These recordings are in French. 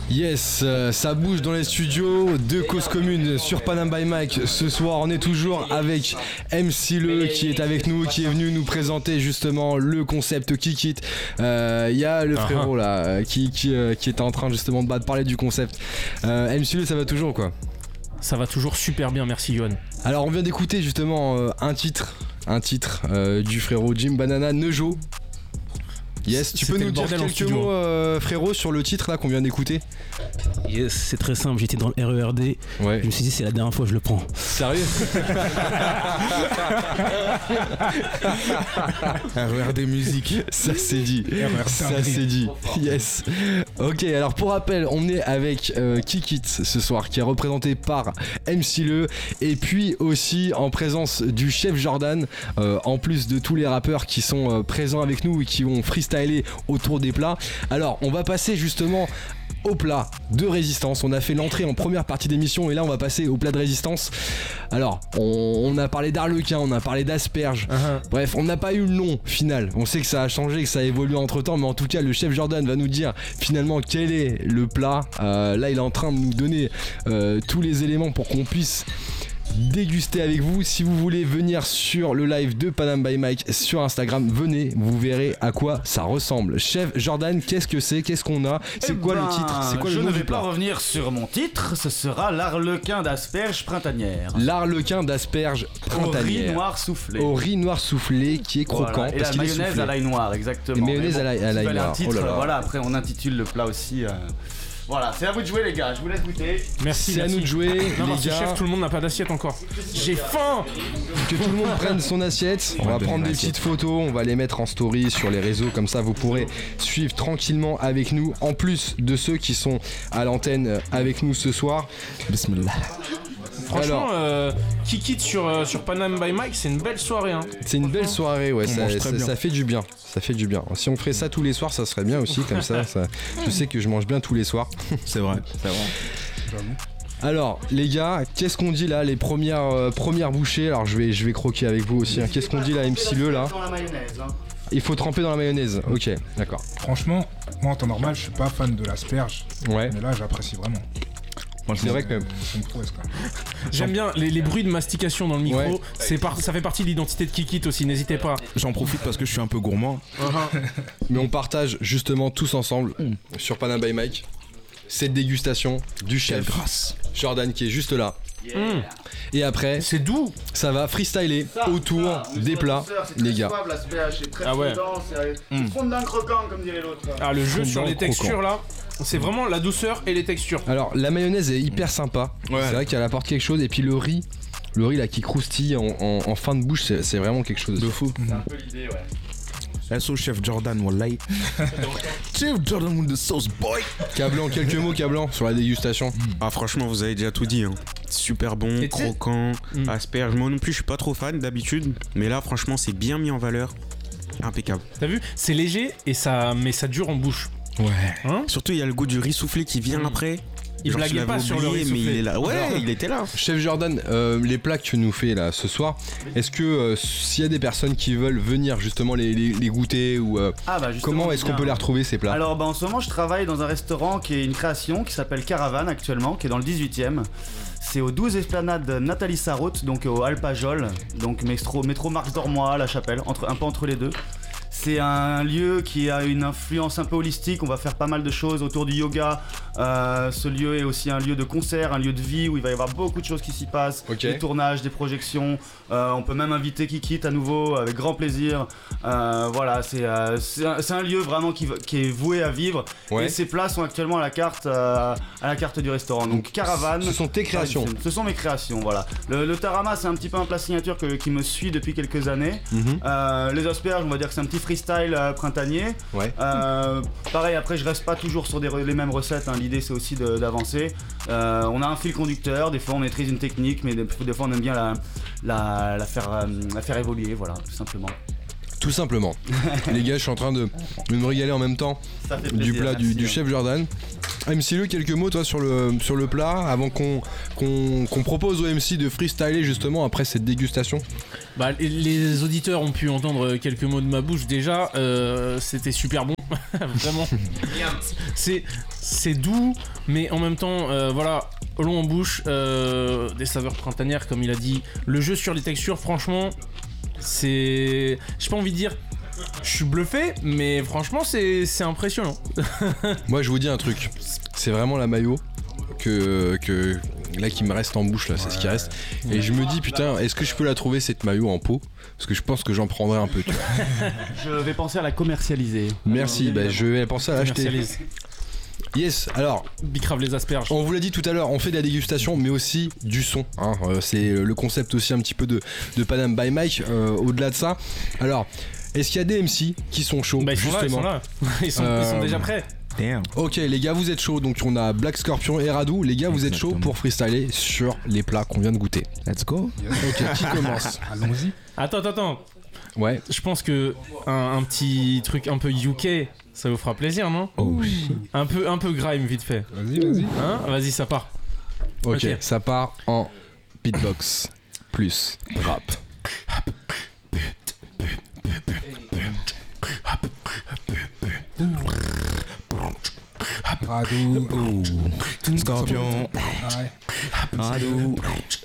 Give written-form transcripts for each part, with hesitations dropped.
Yes, ça bouge dans les studios de Cause Commune sur Panam by Mike. Ce soir, on est toujours avec MC Le qui est avec nous, qui est venu nous présenter justement le concept Kick It. Il y a le frérot là qui est en train justement de parler du concept. MC Le, ça va toujours quoi? Ça va toujours super bien, merci Johan. Alors, on vient d'écouter justement un titre du frérot Jim Banana Nejo. Yes, tu peux nous dire quelques mots frérot sur le titre là qu'on vient d'écouter? Yes, c'est très simple, j'étais dans le RERD, ouais. Je me suis dit c'est la dernière fois que je le prends. Sérieux? RERD musique. Ça c'est dit. Ça c'est dit. Yes. Ok, alors pour rappel, on est avec Kick It ce soir qui est représenté par MC Le et puis aussi en présence du chef Jordan, en plus de tous les rappeurs qui sont présents avec nous et qui vont freestyler autour des plats. Alors on va passer justement au plat de résistance. On a fait l'entrée en première partie d'émission et là on va passer au plat de résistance. Alors on a parlé d'arlequin, on a parlé d'asperges. Bref, on n'a pas eu le nom final. On sait que ça a changé, que ça a évolué entre temps, mais en tout cas le chef Jordan va nous dire finalement quel est le plat. Là il est en train de nous donner tous les éléments pour qu'on puisse déguster avec vous. Si vous voulez venir sur le live de Panam by Mike sur Instagram, venez, vous verrez à quoi ça ressemble. Chef Jordan, qu'est-ce que c'est? Qu'est-ce qu'on a? C'est quoi le titre? C'est quoi le nom du plat? Je ne vais pas revenir sur mon titre, ce sera l'arlequin d'asperges printanières. L'arlequin d'asperges printanières. Au riz noir soufflé. Au riz noir soufflé qui est croquant. Voilà. Et la mayonnaise à l'ail noir, exactement. Et mayonnaise à l'ail noir. Titre, oh là là. Voilà, après on intitule le plat aussi. Voilà, c'est à vous de jouer les gars, je vous laisse goûter. Merci, c'est à nous de jouer. Non, les gars. Chef, tout le monde n'a pas d'assiette encore. J'ai faim. Que tout le monde prenne son assiette. On va prendre des petites photos, on va les mettre en story sur les réseaux, comme ça vous pourrez suivre tranquillement avec nous. En plus de ceux qui sont à l'antenne avec nous ce soir. Bismillah. Franchement, Kick It sur Panam by Mike, c'est une belle soirée. Hein. C'est une belle soirée, ouais. Ça fait du bien. Ça fait du bien. Si on ferait ça tous les soirs, ça serait bien aussi, comme ça. Je sais que je mange bien tous les soirs. C'est vrai. Alors, les gars, qu'est-ce qu'on dit là, les premières bouchées? Alors, je vais croquer avec vous aussi. Hein. Qu'est-ce qu'on dit là, MC Le là? Il faut tremper dans la mayonnaise. Ok, d'accord. Franchement, moi en temps normal, je suis pas fan de l'asperge. Ouais. Mais là, j'apprécie vraiment. C'est vrai que j'aime bien les bruits de mastication dans le micro. Ouais. Ça fait partie de l'identité de Kick It aussi, n'hésitez pas. J'en profite parce que je suis un peu gourmand. Mais on partage justement tous ensemble sur Panam by Mike cette dégustation du chef Jordan qui est juste là. Et après, c'est doux. Ça va freestyler autour des plats, les gars. Ah ouais. C'est fondant croquant comme dirait l'autre. Ah, le jeu sur les textures là. C'est vraiment la douceur et les textures. Alors la mayonnaise est hyper sympa. Ouais. C'est vrai qu'elle apporte quelque chose. Et puis le riz là qui croustille en fin de bouche, c'est vraiment quelque chose de fou. C'est un peu l'idée, ouais. SO Chef Jordan, wallahi. Chef Jordan with the sauce boy. Cablan, quelques mots Cablan sur la dégustation. Ah franchement vous avez déjà tout dit hein. Super bon, croquant, asperge. Moi non plus je suis pas trop fan d'habitude. Mais là franchement c'est bien mis en valeur. Impeccable. T'as vu? C'est léger mais ça dure en bouche. Ouais. Hein? Surtout il y a le goût du riz soufflé qui vient après. Il blaguait pas sur le riz soufflé. Mais il est là. Ouais, il était là. Chef Jordan, les plats que tu nous fais là ce soir, est-ce que s'il y a des personnes qui veulent venir justement les goûter ou comment est-ce qu'on peut les retrouver ces plats? Alors en ce moment je travaille dans un restaurant qui est une création qui s'appelle Caravane actuellement, qui est dans le 18e. C'est aux 12 esplanades Nathalie Sarraute, donc au Alpajol, donc métro Marx d'Ormois, La Chapelle, un peu entre les deux. C'est un lieu qui a une influence un peu holistique, on va faire pas mal de choses autour du yoga. Ce lieu est aussi un lieu de concert, un lieu de vie où il va y avoir beaucoup de choses qui s'y passent. Okay. Des tournages, des projections, on peut même inviter Kick It à nouveau avec grand plaisir. Voilà, c'est un lieu vraiment qui est voué à vivre. Ouais. Et ces plats sont actuellement à la carte du restaurant. Donc Caravane. Ce sont tes créations. Ce sont mes créations, voilà. Le tarama c'est un petit peu un plat signature qui me suit depuis quelques années. Les asperges, on va dire que c'est un petit freestyle printanier. Ouais. Pareil, après je reste pas toujours sur les mêmes recettes, hein. L'idée c'est aussi d'avancer. On a un fil conducteur, des fois on maîtrise une technique, mais des fois on aime bien la faire évoluer, voilà, tout simplement. Tout simplement. Les gars, je suis en train de me régaler en même temps du plat du chef Jordan. MC, quelques mots toi sur le plat avant qu'on propose au MC de freestyler justement après cette dégustation. Bah, les auditeurs ont pu entendre quelques mots de ma bouche déjà. C'était super bon, vraiment. C'est doux, mais en même temps, voilà, long en bouche, des saveurs printanières comme il a dit. Le jeu sur les textures, franchement, j'ai pas envie de dire. Je suis bluffé, mais franchement, c'est impressionnant. Moi, je vous dis un truc. C'est vraiment la mayo que là qui me reste en bouche là, c'est ce qui reste. Et je me dis putain, est-ce que je peux la trouver cette mayo en pot? Parce que je pense que j'en prendrai un peu. Tu vois. Je vais penser à la commercialialiser. Merci, je vais penser à l'acheter. Yes, alors Bicrave les asperges. On vous l'a dit tout à l'heure, on fait de la dégustation mais aussi du son. C'est le concept aussi un petit peu de Panam by Mike. Au-delà de ça, alors est-ce qu'il y a des MC qui sont chauds? Bah, ils sont là. Ils sont déjà prêts. Damn. Ok les gars, vous êtes chauds, donc on a Black Scorpion et Radou. Les gars, vous êtes chauds pour freestyler sur les plats qu'on vient de goûter. Let's go. Ok, qui commence? Allons-y. Attends. Ouais. Je pense que un petit truc un peu UK, ça vous fera plaisir, non? Oh. Un peu grime vite fait. Vas-y. Hein? Vas-y, ça part. Ok, ça part en beatbox plus rap. Radou, Scorpion, Radou.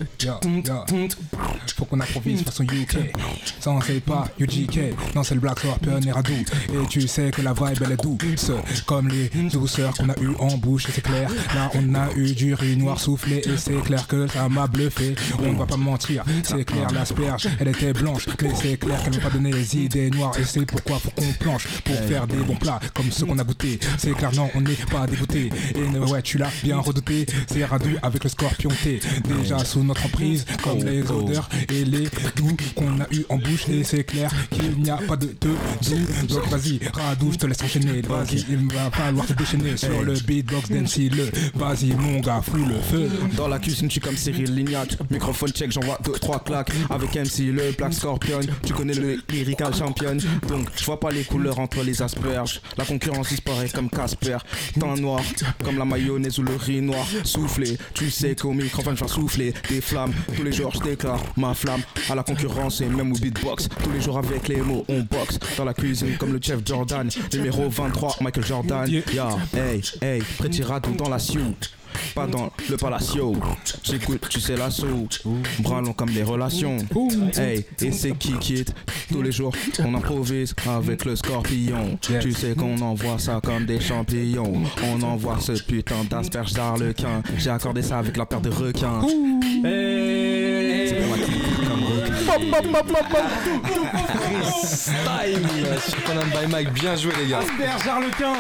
Faut qu'on improvise façon UK. Ça on sait pas, UGK. Non, c'est le Black Scorpion et Radou. Et tu sais que la vibe elle est douce, comme les douceurs qu'on a eu en bouche, et c'est clair. Là on a eu du riz noir soufflé et c'est clair que ça m'a bluffé. On va pas mentir, c'est clair, l'asperge elle était blanche, mais c'est clair qu'elle m'a pas donné les idées noires. Et c'est pourquoi faut qu'on planche pour faire des bons plats comme ceux qu'on a goûté. C'est clair, non, on n'est pas dégoûté. Et ouais, tu l'as bien redouté. C'est Radou avec le Scorpion T. Déjà sous notre emprise, comme les odeurs et les goûts qu'on a eu en bouche. Et c'est clair qu'il n'y a pas de doux. Donc vas-y, Radou, je te laisse enchaîner. Vas-y, il va falloir te déchaîner sur le beatbox d'MC-le. Vas-y, mon gars, fous le feu. Dans la cuisine, tu comme Cyril Lignac. Microphone check, j'envoie 2-3 claques. Avec MC-le, Black Scorpion. Tu connais le lyrical champion. Donc, je vois pas les couleurs entre les asperges. La concurrence disparaît comme Casper. Teint noir, comme la mayonnaise ou le riz noir. Soufflé, tu sais qu'au microphone, je vais souffler des flammes. Tous les jours, je déclare ma flamme à la concurrence et même au beatbox. Tous les jours, avec les mots, on boxe. Dans la cuisine, comme le chef Jordan. Numéro 23, Michael Jordan. Yeah, hey, Pretty Radou dans la suite. Pas dans le palacio. J'écoute, tu sais l'assaut. Branlons comme des relations. Hey, et c'est qui quitte. Tous les jours, on improvise avec le Scorpion. Tu sais qu'on envoie ça comme des champignons. On envoie ce putain d'asperge d'arlequin. J'ai accordé ça avec la paire de requins. C'est moi qui comme requin. Freestyle sur Panam by Mike, bien joué les gars. Asperge, Arlequin,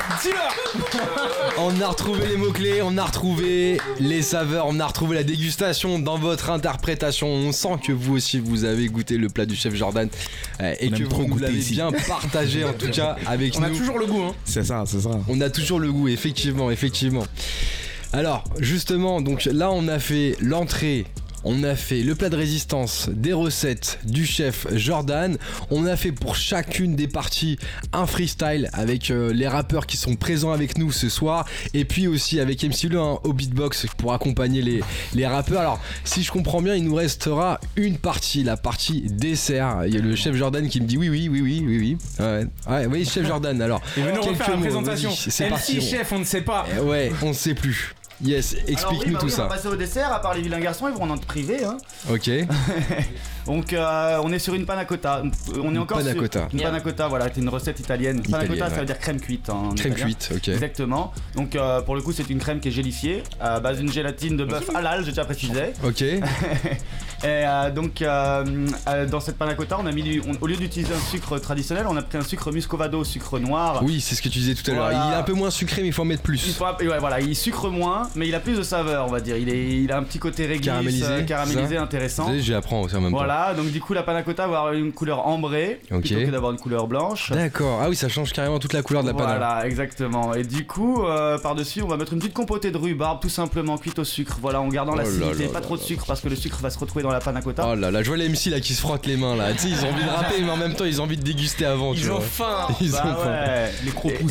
On a retrouvé les mots-clés, on a retrouvé les saveurs, on a retrouvé la dégustation dans votre interprétation. On sent que vous aussi vous avez goûté le plat du chef Jordan et que vous l'avez bien partagé en tout cas avec nous. On a toujours le goût, hein. C'est ça. On a toujours le goût, effectivement. Alors justement, donc là on a fait l'entrée. On a fait le plat de résistance, des recettes du chef Jordan. On a fait pour chacune des parties un freestyle avec les rappeurs qui sont présents avec nous ce soir. Et puis aussi avec MC-le au beatbox pour accompagner les rappeurs. Alors si je comprends bien, il nous restera une partie, la partie dessert. Il y a le chef Jordan qui me dit oui. Ouais, oui, chef Jordan. Alors, et maintenant on va faire la présentation. C'est MC parti. chef, on ne sait pas. Ouais, on ne sait plus. Yes, explique-nous tout ça. On va passer au dessert, à part les vilains garçons, ils vont en priver. Hein. Ok. Donc on est sur une panna cotta. On est encore panna sur cotta. Une panna cotta, voilà, c'est une recette italienne. Panna cotta, ça veut dire crème cuite. Crème cuite, ok. Exactement. Donc pour le coup, c'est une crème qui est gélifiée à base d'une gélatine de bœuf halal, j'ai déjà précisé. Ok. Et donc dans cette panna cotta, on a mis au lieu d'utiliser un sucre traditionnel, on a pris un sucre muscovado, sucre noir. Oui, c'est ce que tu disais tout à l'heure. Voilà. Il est un peu moins sucré, mais il faut en mettre plus. Ouais, voilà, il sucre moins, mais il a plus de saveur, on va dire. Il a un petit côté réglisse, caramélisé intéressant. J'apprends aussi en même temps. Voilà, donc du coup la panna cotta va avoir une couleur ambrée plutôt que d'avoir une couleur blanche. D'accord. Ah oui, ça change carrément toute la couleur de la panna. Voilà, exactement. Et du coup, par-dessus, on va mettre une petite compotée de rhubarbe, tout simplement cuite au sucre. Voilà, en gardant l'acidité, pas trop de sucre parce que le sucre va se retrouver dans la panna cotta. Oh là là, je vois les MC là qui se frottent les mains là. Tu sais, ils ont envie de rapper, mais en même temps, ils ont envie de déguster avant. Ils ont faim. Ils ont faim. Les crocs poussent.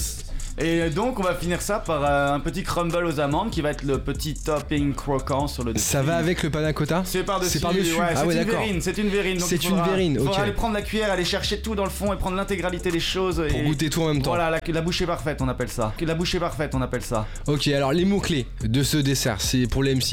Et donc on va finir ça par un petit crumble aux amandes qui va être le petit topping croquant sur le dessus. Ça va avec le panna cotta? C'est par-dessus. Ouais, c'est une d'accord. verrine, c'est une verrine. Donc c'est une verrine, ok. Il faudra aller prendre la cuillère, aller chercher tout dans le fond et prendre l'intégralité des choses. Pour goûter tout en même temps. Voilà, la bouchée parfaite on appelle ça. La bouchée parfaite on appelle ça. Ok, alors les mots-clés de ce dessert, c'est pour les MC.